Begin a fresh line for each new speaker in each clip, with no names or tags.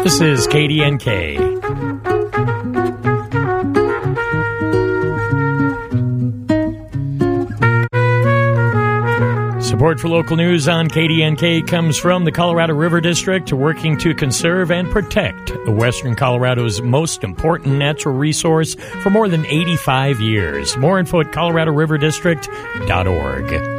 This is KDNK. Support for local news on KDNK comes from the Colorado River District, working to conserve and protect Western Colorado's most important natural resource for more than 85 years. More info at coloradoriverdistrict.org.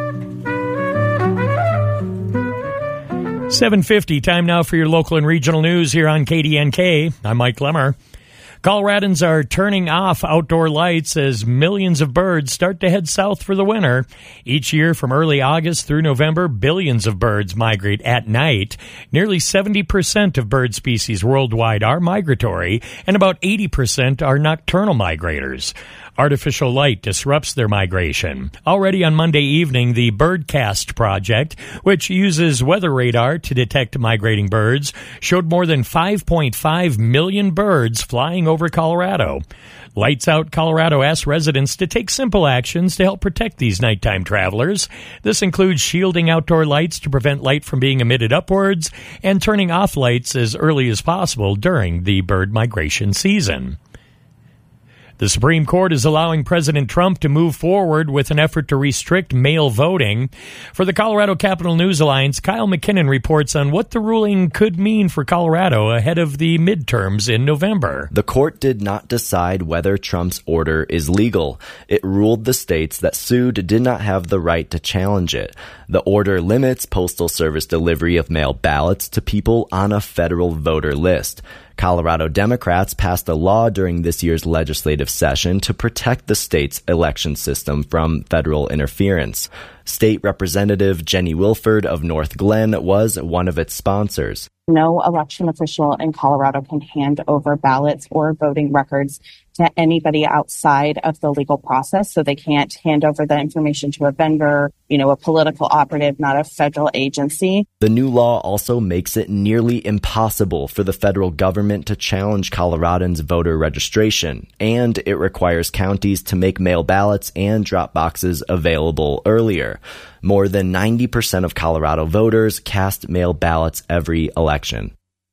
7:50, time now for your local and regional news here on KDNK. I'm Mike Lemmer. Coloradans are turning off outdoor lights as millions of birds start to head south for the winter. Each year from early August through November, billions of birds migrate at night. Nearly 70% of bird species worldwide are migratory, and about 80% are nocturnal migrators. Artificial light disrupts their migration. Already on Monday evening, the Birdcast project, which uses weather radar to detect migrating birds, showed more than 5.5 million birds flying over Colorado. Lights Out Colorado asks residents to take simple actions to help protect these nighttime travelers. This includes shielding outdoor lights to prevent light from being emitted upwards and turning off lights as early as possible during the bird migration season. The Supreme Court is allowing President Trump to move forward with an effort to restrict mail voting. For the Colorado Capital News Alliance, Kyle McKinnon reports on what the ruling could mean for Colorado ahead of the midterms in November.
The court did not decide whether Trump's order is legal. It ruled the states that sued did not have the right to challenge it. The order limits Postal Service delivery of mail ballots to people on a federal voter list. Colorado Democrats passed a law during this year's legislative session to protect the state's election system from federal interference. State Representative Jenny Wilford of North Glen was one of its sponsors.
No election official in Colorado can hand over ballots or voting records to anybody outside of the legal process. So they can't hand over the information to a vendor, a political operative, not a federal agency.
The new law also makes it nearly impossible for the federal government to challenge Coloradans' voter registration, and it requires counties to make mail ballots and drop boxes available earlier. More than 90% of Colorado voters cast mail ballots every election.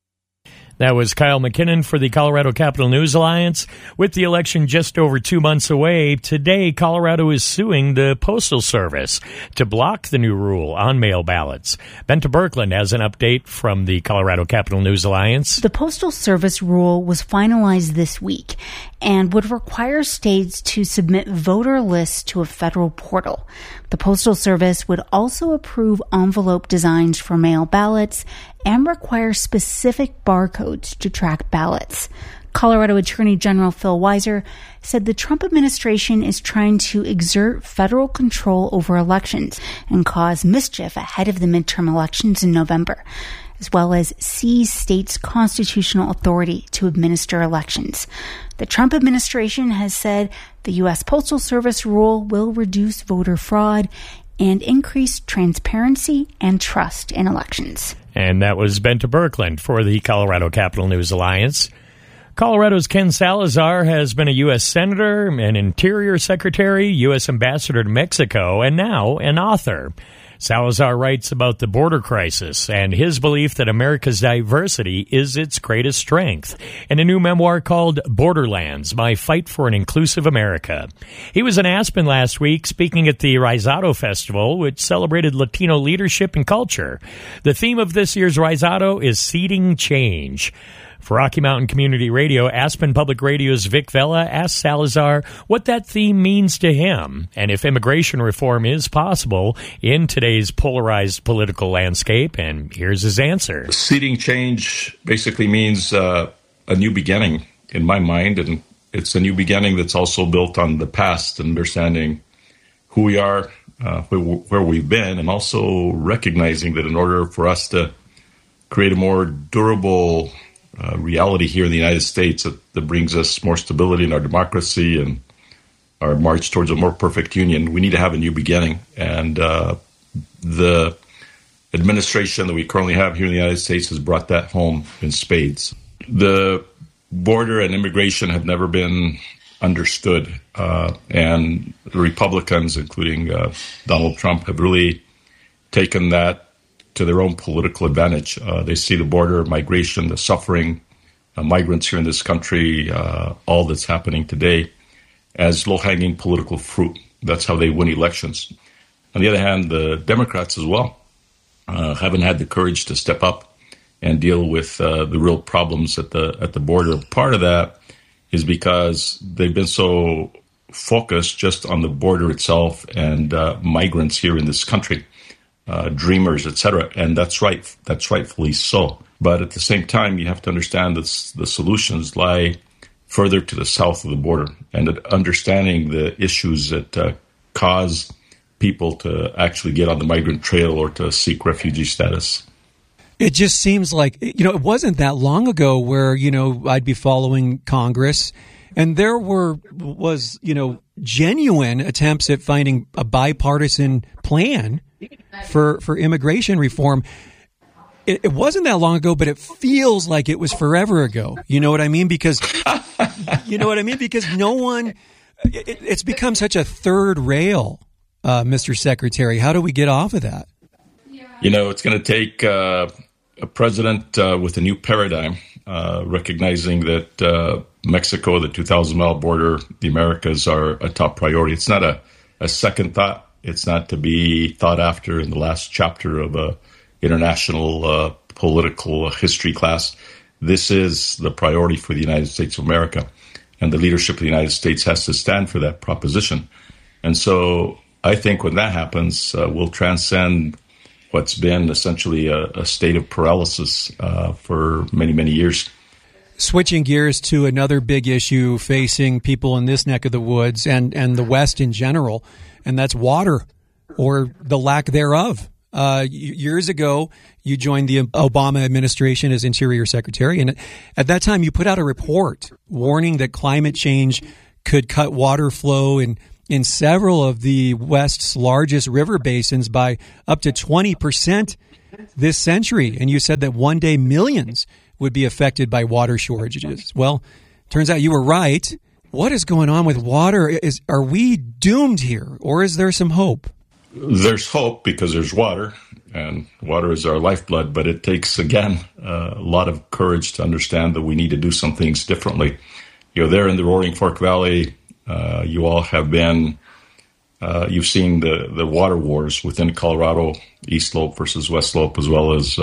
That was Kyle McKinnon for the Colorado Capital News Alliance. With the election just over 2 months away, today Colorado is suing the Postal Service to block the new rule on mail ballots. Benta Birkeland has an update from the Colorado Capital News Alliance.
The Postal Service rule was finalized this week and would require states to submit voter lists to a federal portal. The Postal Service would also approve envelope designs for mail ballots and require specific barcodes to track ballots. Colorado Attorney General Phil Weiser said the Trump administration is trying to exert federal control over elections and cause mischief ahead of the midterm elections in November, as well as seize states' constitutional authority to administer elections. The Trump administration has said the U.S. Postal Service rule will reduce voter fraud and increase transparency and trust in elections.
And that was Benta Birkeland for the Colorado Capital News Alliance. Colorado's Ken Salazar has been a U.S. Senator, an Interior Secretary, U.S. Ambassador to Mexico, and now an author. Salazar writes about the border crisis and his belief that America's diversity is its greatest strength in a new memoir called Borderlands, My Fight for an Inclusive America. He was in Aspen last week speaking at the Risado Festival, which celebrated Latino leadership and culture. The theme of this year's Risado is Seeding Change. For Rocky Mountain Community Radio, Aspen Public Radio's Vic Vela asked Salazar what that theme means to him and if immigration reform is possible in today's polarized political landscape, and here's his answer.
Seeding change basically means a new beginning in my mind, and it's a new beginning that's also built on the past, understanding who we are, where we've been, and also recognizing that in order for us to create a more durable reality here in the United States that brings us more stability in our democracy and our march towards a more perfect union, we need to have a new beginning. And the administration that we currently have here in the United States has brought that home in spades. The border and immigration have never been understood, and the Republicans, including Donald Trump, have really taken that to their own political advantage. They see the border, migration, the suffering, migrants here in this country, all that's happening today as low-hanging political fruit. That's how they win elections. On the other hand, the Democrats as well haven't had the courage to step up and deal with the real problems at the border. Part of that is because they've been so focused just on the border itself and migrants here in this country, dreamers, etc. And that's right. That's rightfully so. But at the same time, you have to understand that the solutions lie further to the south of the border, and understanding the issues that cause people to actually get on the migrant trail or to seek refugee status.
It just seems like, it wasn't that long ago where, I'd be following Congress and there was genuine attempts at finding a bipartisan plan for immigration reform. It wasn't that long ago, but it feels like it was forever ago. You know what I mean? Because, because no one, it's become such a third rail, Mr. Secretary. How do we get off of that?
It's going to take a president with a new paradigm, recognizing that Mexico, the 2,000-mile border, the Americas are a top priority. It's not a second thought. It's not to be thought after in the last chapter of a international political history class. This is the priority for the United States of America, and the leadership of the United States has to stand for that proposition. And so I think when that happens, we'll transcend what's been essentially a state of paralysis for many, many years.
Switching gears to another big issue facing people in this neck of the woods and the West in general, and that's water, or the lack thereof. Years ago, you joined the Obama administration as Interior Secretary, and at that time you put out a report warning that climate change could cut water flow in several of the West's largest river basins by up to 20% this century. And you said that one day millions would be affected by water shortages. Well, turns out you were right. What is going on with water? Are we doomed here, or is there some hope?
There's hope because there's water, and water is our lifeblood, but it takes, again, a lot of courage to understand that we need to do some things differently. There in the Roaring Fork Valley, you all have been, you've seen the water wars within Colorado, East Slope versus West Slope, as well as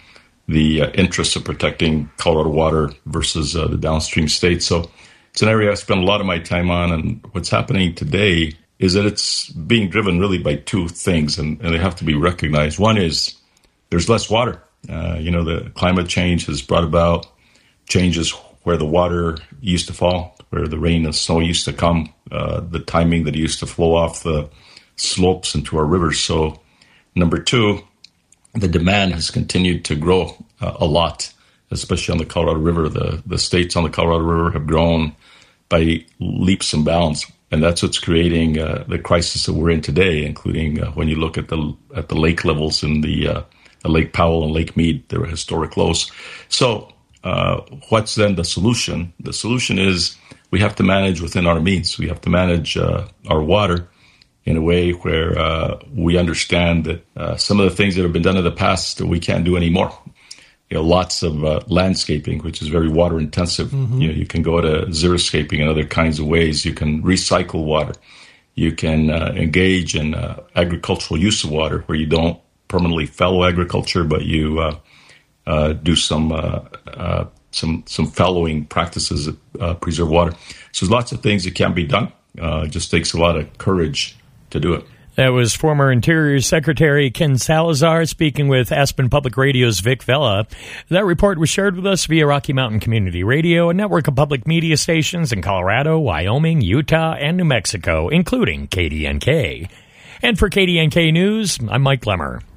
the interests of protecting Colorado water versus the downstream states. So it's an area I spend a lot of my time on, and what's happening today is that it's being driven really by two things, and they have to be recognized. One is there's less water. The climate change has brought about changes where the water used to fall, where the rain and snow used to come, the timing that used to flow off the slopes into our rivers. So, number two, the demand has continued to grow a lot, especially on the Colorado River. The states on the Colorado River have grown by leaps and bounds, and that's what's creating the crisis that we're in today, including when you look at the lake levels in the Lake Powell and Lake Mead. They were historic lows. So what's then the solution? The solution is we have to manage within our means. We have to manage our water in a way where we understand that some of the things that have been done in the past we can't do anymore. Lots of landscaping, which is very water intensive. Mm-hmm. You can go to xeriscaping and other kinds of ways. You can recycle water. You can engage in agricultural use of water, where you don't permanently fallow agriculture, but you do some fallowing practices that preserve water. So there's lots of things that can be done. It just takes a lot of courage to do it.
That was former Interior Secretary Ken Salazar speaking with Aspen Public Radio's Vic Vela. That report was shared with us via Rocky Mountain Community Radio, a network of public media stations in Colorado, Wyoming, Utah, and New Mexico, including KDNK. And for KDNK News, I'm Mike Lemmer.